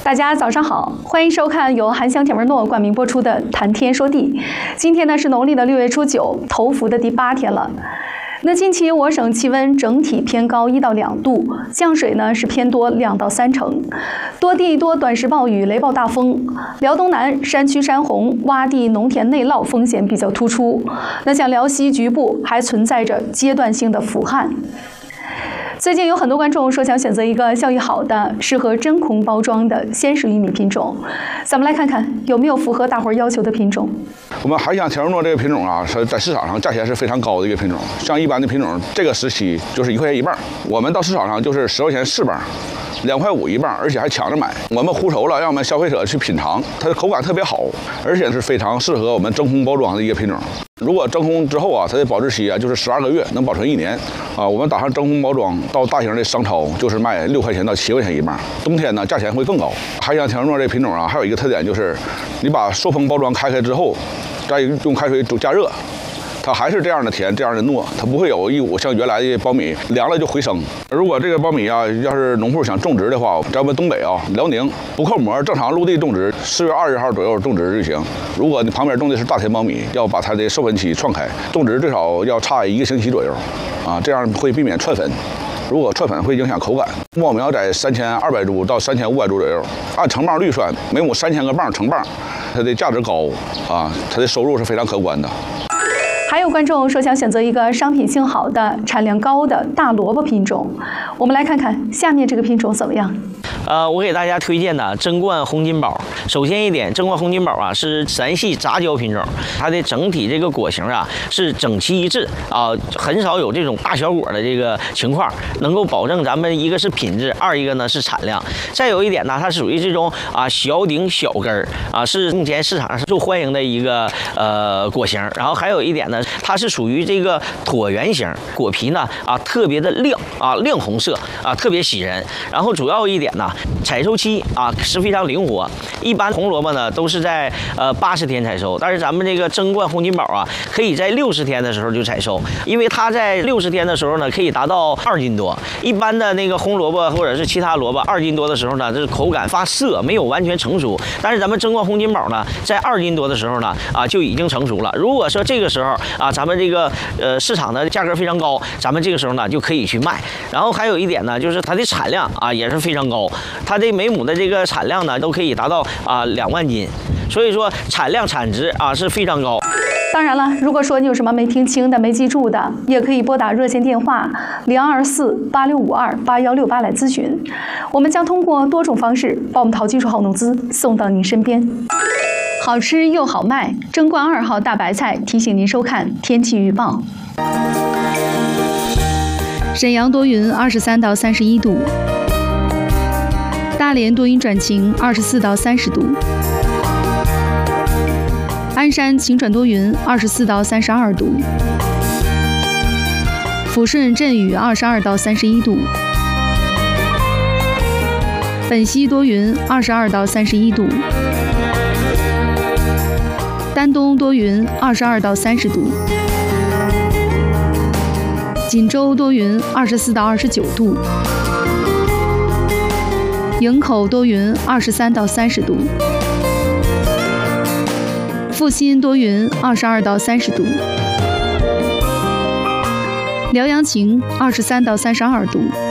大家早上好，欢迎收看由韩湘田文诺冠名播出的《谈天说地》。今天呢是农历的6月初9，头伏的第8天了。那近期我省气温整体偏高1到2度，降水呢是偏多2到3成，多地多短时暴雨、雷暴大风。辽东南山区山洪、洼地、农田内涝风险比较突出。那像辽西局部还存在着阶段性的腐旱。最近有很多观众说想选择一个效益好的、适合真空包装的鲜食玉米品种，咱们来看看有没有符合大伙儿要求的品种。 我们韩湘田文诺这个品种啊，是在市场上价钱是非常高的一个品种。像一般的品种，这个时期就是1块钱一磅，我们到市场上就是10块钱4磅，2块5一磅，而且还抢着买。我们烀熟了，让我们消费者去品尝，它的口感特别好，而且是非常适合我们真空包装的一个品种。如果真空之后啊，它的保质期啊就是12个月，能保存1年啊。我们打算真空包装到大型的商超，就是卖6块钱到7块钱一磅。冬天呢，价钱会更高。韩湘田文诺这品种啊，还有一个特点就是，你把塑封包装开之后，再用开水加热，它还是这样的甜，这样的糯，它不会有一股像原来的苞米凉了就回生。如果这个苞米啊，要是农户想种植的话，在我们东北啊，辽宁不扣膜，正常陆地种植，4月20号左右种植就行。如果你旁边种的是大田苞米，要把它的授粉期串开，种植最少要差1个星期左右，啊，这样会避免串粉。如果串粉会影响口感。秣苗在3200株到3500株左右，按成磅率算，每亩3000个磅成磅，它的价值高啊，它的收入是非常可观的。 还有观众说想选择一个商品性好的、产量高的大萝卜品种，我们来看看下面这个品种怎么样。 我给大家推荐的真冠红金宝。首先一点，真冠红金宝啊是咱系杂交品种，它的整体这个果形啊是整齐一致啊，很少有这种大小果的这个情况，能够保证咱们一个是品质，二一个呢是产量。再有一点呢，它属于这种小顶小根儿啊，是目前市场上受欢迎的一个果形。然后还有一点呢，它是属于这个椭圆形，果皮呢特别的亮亮红色啊，特别喜人。然后主要一点呢，采收期是非常灵活。一般红萝卜呢都是在80天采收，但是咱们这个真冠红金宝啊，可以在60天的时候就采收，因为它在60天的时候呢，可以达到2斤多。一般的那个红萝卜或者是其他萝卜2斤多的时候呢，这口感发涩，没有完全成熟。但是咱们真冠红金宝呢，在2斤多的时候呢就已经成熟了。如果说这个时候咱们这个市场的价格非常高，咱们这个时候呢就可以去卖。然后还有一点呢，就是它的产量也是非常高，它的每亩的这个产量呢都可以达到2万斤，所以说产量产值是非常高。 当然了，如果说你有什么没听清的、没记住的，也可以拨打热线电话022486528168来咨询，我们将通过多种方式把我们淘金属好农资送到您身边。好吃又好卖，真冠2号大白菜提醒您收看天气预报。沈阳多云，23到31度。大连多云转晴，24到30度。鞍山晴转多云，24到32度。抚顺阵雨，22到31度。本溪多云，22到31度。丹东多云，22到30度。锦州多云，24到29度。营口多云，23到30度。阜新多云，22到30度。辽阳晴，23到32度。